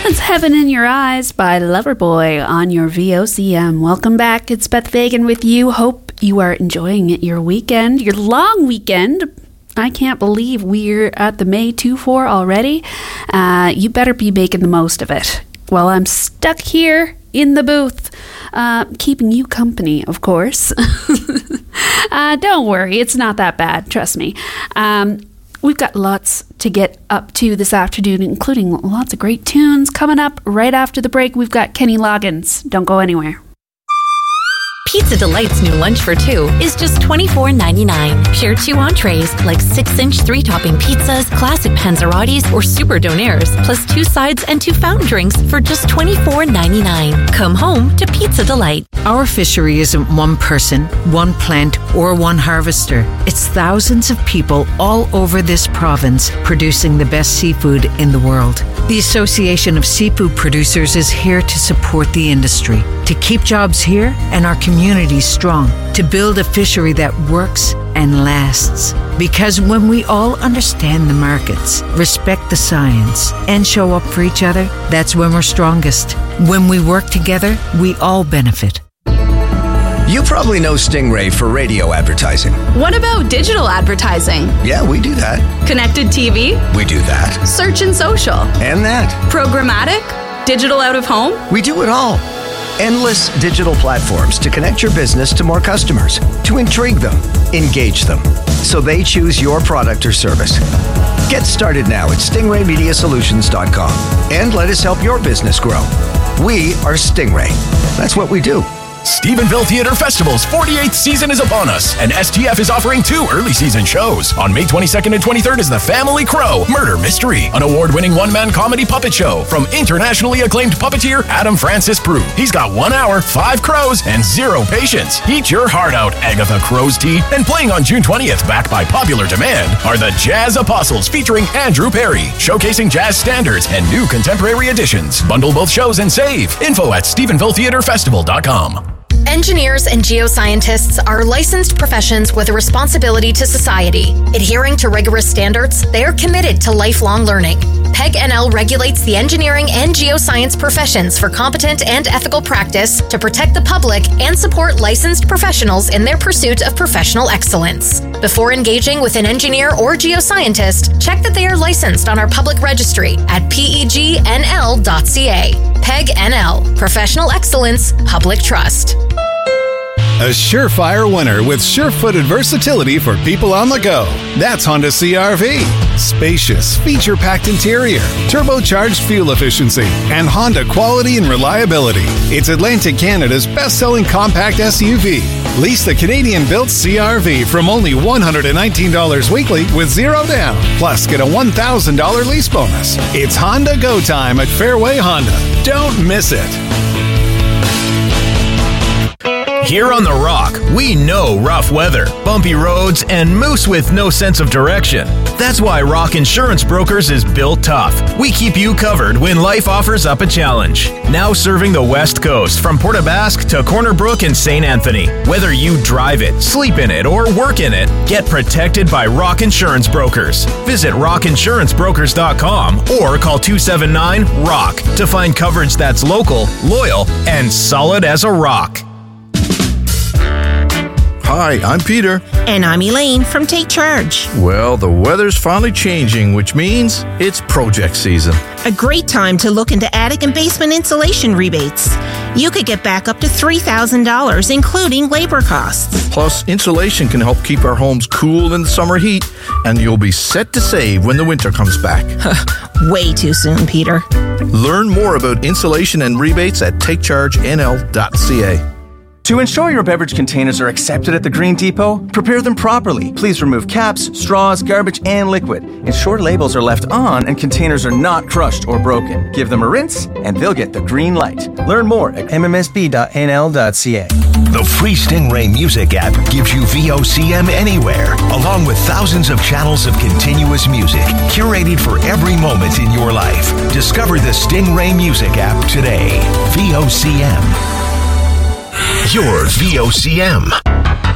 That's Heaven in Your Eyes by Loverboy on your VOCM. Welcome back. It's Beth Fagan with you. Hope you are enjoying your weekend, your long weekend. I can't believe we're at the May 2-4 already. You better be making the most of it. Well, I'm stuck here in the booth, keeping you company, of course. Don't worry, it's not that bad, trust me. We've got lots to get up to this afternoon, including lots of great tunes coming up right after the break. We've got Kenny Loggins. Don't go anywhere. Pizza Delight's new lunch for two is just $24.99. Share 2 entrees like 6-inch 3-topping pizzas, classic panzerottis, or super donaires, plus 2 sides and 2 fountain drinks for just $24.99. Come home to Pizza Delight. Our fishery isn't one person, one plant, or one harvester. It's thousands of people all over this province producing the best seafood in the world. The Association of Seafood Producers is here to support the industry, to keep jobs here and our communities strong, to build a fishery that works and lasts. Because when we all understand the markets, respect the science, and show up for each other, that's when we're strongest. When we work together, we all benefit. You probably know Stingray for radio advertising. What about digital advertising? Yeah, we do that. Connected TV? We do that. Search and social? And that. Programmatic? Digital out of home? We do it all. Endless digital platforms to connect your business to more customers, to intrigue them, engage them, so they choose your product or service. Get started now at stingraymediasolutions.com and let us help your business grow. We are Stingray. That's what we do. Stephenville Theatre Festival's 48th season is upon us, and STF is offering 2 early season shows. On May 22nd and 23rd is The Family Crow Murder Mystery, an award-winning one-man comedy puppet show from internationally acclaimed puppeteer Adam Francis Prue. He's got 1 hour, 5 crows, and 0 patience. Eat your heart out, Agatha Crow's Tea. And playing on June 20th, backed by popular demand, are the Jazz Apostles featuring Andrew Perry, showcasing jazz standards and new contemporary additions. Bundle both shows and save. Info at StephenvilleTheatreFestival.com. Engineers and geoscientists are licensed professions with a responsibility to society. Adhering to rigorous standards, they are committed to lifelong learning. PEG NL regulates the engineering and geoscience professions for competent and ethical practice to protect the public and support licensed professionals in their pursuit of professional excellence. Before engaging with an engineer or geoscientist, check that they are licensed on our public registry at pegnl.ca. PEG NL, Professional Excellence, Public Trust. A surefire winner with sure-footed versatility for people on the go. That's Honda CR-V. Spacious, feature-packed interior, turbocharged fuel efficiency, and Honda quality and reliability. It's Atlantic Canada's best-selling compact SUV. Lease the Canadian-built CR-V from only $119 weekly with 0 down. Plus, get a $1,000 lease bonus. It's Honda Go Time at Fairway Honda. Don't miss it. Here on The Rock, we know rough weather, bumpy roads, and moose with no sense of direction. That's why Rock Insurance Brokers is built tough. We keep you covered when life offers up a challenge. Now serving the West Coast from Port aux Basques to Corner Brook and St. Anthony. Whether you drive it, sleep in it, or work in it, get protected by Rock Insurance Brokers. Visit rockinsurancebrokers.com or call 279-ROCK to find coverage that's local, loyal, and solid as a rock. Hi, I'm Peter. And I'm Elaine from Take Charge. Well, the weather's finally changing, which means it's project season. A great time to look into attic and basement insulation rebates. You could get back up to $3,000, including labor costs. Plus, insulation can help keep our homes cool in the summer heat, and you'll be set to save when the winter comes back. Way too soon, Peter. Learn more about insulation and rebates at takechargenl.ca. To ensure your beverage containers are accepted at the Green Depot, prepare them properly. Please remove caps, straws, garbage, and liquid. Ensure labels are left on and containers are not crushed or broken. Give them a rinse, and they'll get the green light. Learn more at mmsb.nl.ca. The free Stingray Music app gives you VOCM anywhere, along with thousands of channels of continuous music, curated for every moment in your life. Discover the Stingray Music app today. VOCM. Your VOCM.